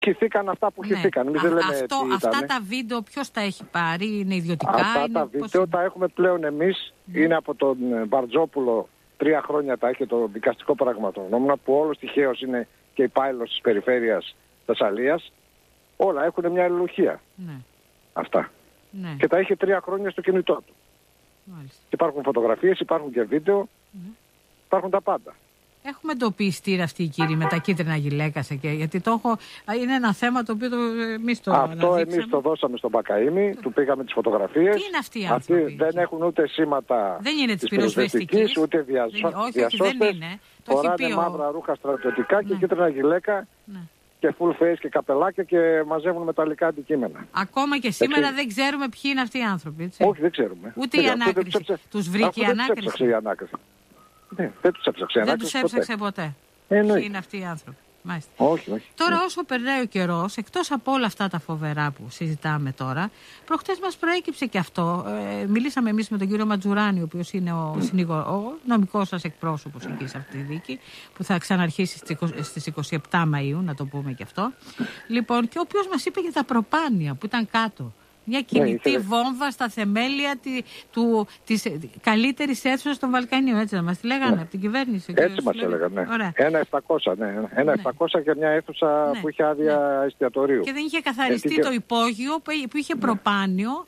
χυθήκαν αυτά που χυθήκαν. Αυτά τα βίντεο ποιος τα έχει πάρει, είναι ιδιωτικά? Αυτά τα βίντεο τα έχουμε πλέον εμείς. Είναι από τον Μπαρτζόπουλο, 3 χρόνια τα έχει το δικαστικό πραγματογνώμονα, που όλος τυχαίως είναι και υπάλληλος της περιφέρειας Θεσσαλίας. Όλα έχουν μια αλληλουχία. Ναι. Αυτά. Ναι. Και τα έχει 3 χρόνια στο κινητό του. Μάλιστα. Υπάρχουν φωτογραφίες, υπάρχουν και βίντεο, υπάρχουν τα πάντα. Έχουμε εντοπιστεί αυτοί οι κύριοι με τα κίτρινα γυλαίκα, γιατί είναι ένα θέμα το οποίο εμείς το αναδείξαμε. Αυτό εμείς το δώσαμε στον Μπακαΐμη, του πήγαμε τις φωτογραφίες. Τι είναι αυτοί οι άνθρωποι? Αυτοί δεν έχουν ούτε σήματα της πυροσβεστικής, ούτε διασώστες. Όχι, δεν είναι. Φοράνε μαύρα ρούχα στρατιωτικά και κίτρινα γυλαίκα. Και full face και καπελάκια και μαζεύουν μεταλλικά αντικείμενα. Ακόμα και σήμερα δεν ξέρουμε ποιοι είναι αυτοί οι άνθρωποι. Έτσι. Όχι, δεν ξέρουμε. Ούτε η ανάκριση. Τους βρήκε η ανάκριση. Ναι, δεν τους έψαξε η ανάκριση. Δεν τους έψαξε ποτέ. Ποιοι είναι αυτοί οι άνθρωποι. Μάλιστα. Όχι. Τώρα όσο περνάει ο καιρός, εκτός από όλα αυτά τα φοβερά που συζητάμε τώρα, προχτές μας προέκυψε και αυτό. Μιλήσαμε εμείς με τον κύριο Ματζουράνη, ο οποίος είναι ο νομικός σας εκπρόσωπος εκεί σε αυτή τη δίκη, που θα ξαναρχίσει στις 27 Μαΐου, να το πούμε και αυτό. Λοιπόν, και ο οποίος μας είπε για τα προπάνια που ήταν κάτω. Μια κινητή βόμβα στα θεμέλια της καλύτερης αίθουσας των Βαλκανίων. Έτσι να μας τη λέγανε από την κυβέρνηση? Έτσι μας έλεγαν, ναι. Ένα 700 και μια αίθουσα που είχε άδεια εστιατορίου. Και δεν είχε καθαριστεί το υπόγειο που είχε προπάνιο.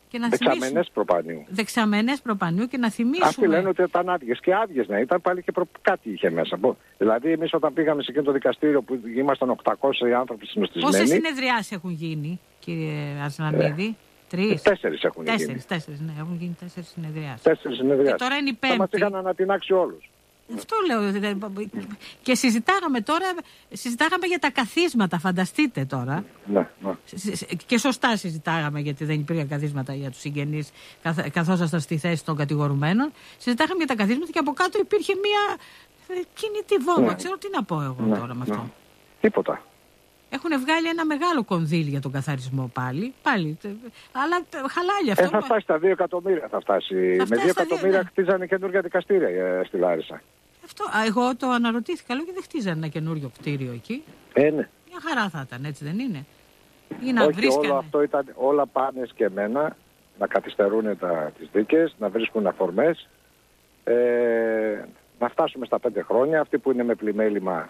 Δεξαμενές προπανίου και να θυμίσουμε. Αυτοί λένε ότι ήταν άδειες και άδειες, ναι. Ήταν πάλι και κάτι είχε μέσα. Δηλαδή, εμείς όταν πήγαμε σε εκείνο το δικαστήριο που ήμασταν 800 άνθρωποι συνοστισμένοι. Πόσες συνεδριάσεις έχουν γίνει, κύριε Ασλανίδη? 3. 4 έχουν γίνει. 4, ναι, έχουν γίνει 4 συνεδριάσεις. 4 συνεδριάσεις. Και τώρα είναι η 5η. Θα μας είχαν ανατινάξει όλους. Αυτό λέω. Και συζητάγαμε για τα καθίσματα, φανταστείτε τώρα. Ναι. Και σωστά συζητάγαμε, γιατί δεν υπήρχαν καθίσματα για τους συγγενείς, καθόσασταν στη θέση των κατηγορουμένων. Συζητάγαμε για τα καθίσματα και από κάτω υπήρχε μια κινητή βόμβα. Ναι. Ξέρω τι να πω εγώ τώρα με αυτό. Τίποτα. Έχουν βγάλει ένα μεγάλο κονδύλι για τον καθαρισμό πάλι. Αλλά χαλάει αυτό. Θα φτάσει στα 2 εκατομμύρια. Με 2 εκατομμύρια χτίζανε καινούργια δικαστήρια στη Λάρισα. Αυτό, εγώ το αναρωτήθηκα, λέω, και δεν χτίζανε ένα καινούριο κτίριο εκεί. Ναι. Μια χαρά θα ήταν, έτσι δεν είναι? Ή να όλο αυτό ήταν όλα πάνε και εμένα, να καθυστερούν τις δίκες, να βρίσκουν αφορμές, να φτάσουμε στα 5 χρόνια, αυτοί που είναι με πλημέλημα,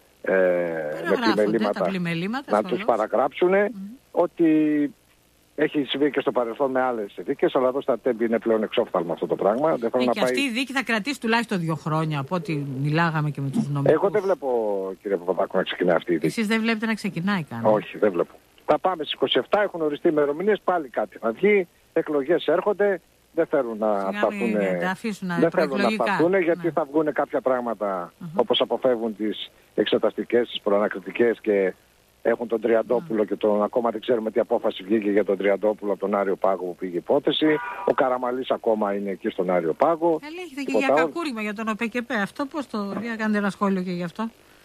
να τους παραγράψουν ότι έχει συμβεί και στο παρελθόν με άλλες δίκες, αλλά εδώ στα Τέμπη είναι πλέον εξόφθαλμα αυτό το πράγμα. Και αυτή η δίκη θα κρατήσει τουλάχιστον 2 χρόνια, από ό,τι μιλάγαμε και με τους νομικούς. Εγώ δεν βλέπω, κύριε Παπαδάκου, να ξεκινάει αυτή η δίκη. Εσείς δεν βλέπετε να ξεκινάει καν? Όχι, δεν βλέπω. Θα πάμε στις 27, έχουν οριστεί ημερομηνίες, πάλι κάτι θα βγει, εκλογές έρχονται, δεν θέλουν να σταθούν. Δεν θέλουν να σταθούν, γιατί θα βγουν κάποια πράγματα όπως αποφεύγουν τις εξεταστικές, τις προανακριτικές και έχουν τον Τριαντόπουλο και ακόμα δεν ξέρουμε τι απόφαση βγήκε για τον Τριαντόπουλο από τον Άριο Πάγο που πήγε υπόθεση. Ο Καραμαλής ακόμα είναι εκεί στον Άριο Πάγο. Λέγεται και για κακούργημα για τον ΟΠΕΚΕΠΕ. Αυτό πώς το... Κάντε ένα σχόλιο και γι' αυτό.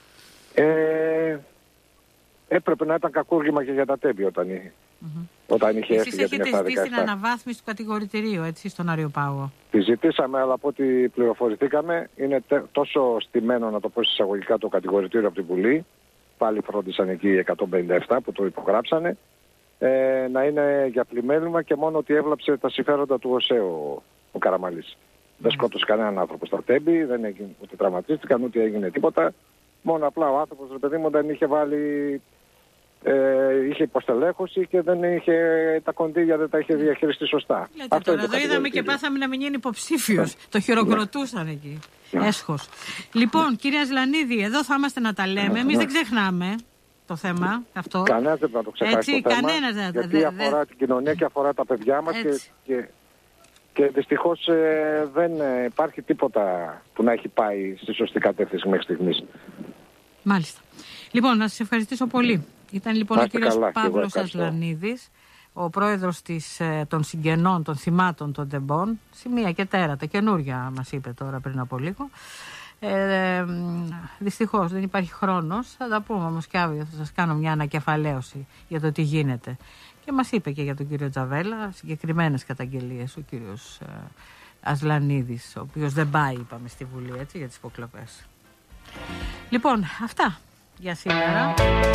Έπρεπε να ήταν κακούργημα και για τα Τέμπη όταν είχε έρθει για την 7-17. Εσείς έχετε ζητήσει την αναβάθμιση του κατηγορητηρίου, έτσι, στον Άριο Πάγο? Τη ζητήσαμε, αλλά από ό,τι πληροφορηθήκαμε είναι τόσο στημένο, να το πω εισαγωγικά, το κατηγορητήριο από την Βουλή. Πάλι φρόντισαν εκεί οι 157 που το υπογράψανε, να είναι για πλημέλημα και μόνο ότι έβλαψε τα συμφέροντα του ΟΣΕ ο Καραμαλής. Δεν σκότωσε κανέναν άνθρωπο στα Τέμπη, δεν έγινε, ούτε τραυματίστηκαν, ούτε έγινε τίποτα. Μόνο απλά ο άνθρωπος, ρε παιδί μου, δεν είχε βάλει, είχε υποστελέχωση και δεν είχε τα κονδύλια, δεν τα είχε διαχειριστεί σωστά. Λέτε τώρα, εδώ είδαμε και πάθαμε να μην είναι υποψήφιος. Το χειροκροτούσαν εκεί. Έσχος. Λοιπόν, κύριε Ασλανίδη, εδώ θα είμαστε να τα λέμε. Εμείς δεν ξεχνάμε το θέμα αυτό. Κανένας δεν θα το ξεχάσει το θέμα, γιατί αφορά την κοινωνία και αφορά τα παιδιά μας και δυστυχώς δεν υπάρχει τίποτα που να έχει πάει στη σωστή κατεύθυνση μέχρι στιγμής. Μάλιστα. Λοιπόν, να σας ευχαριστήσω πολύ. Ήταν λοιπόν ο κύριος Παύλος Ασλανίδης, ο πρόεδρος των συγγενών, των θυμάτων των Τεμπών, σημεία και τέρατα, καινούρια μας είπε τώρα πριν από λίγο. Δυστυχώς δεν υπάρχει χρόνος, θα τα πούμε όμως και αύριο, θα σας κάνω μια ανακεφαλαίωση για το τι γίνεται. Και μας είπε και για τον κύριο Τζαβέλα συγκεκριμένες καταγγελίες ο κύριος Ασλανίδης, ο οποίος δεν πάει, είπαμε, στη Βουλή, έτσι, για τις υποκλοπές. Λοιπόν, αυτά για σήμερα.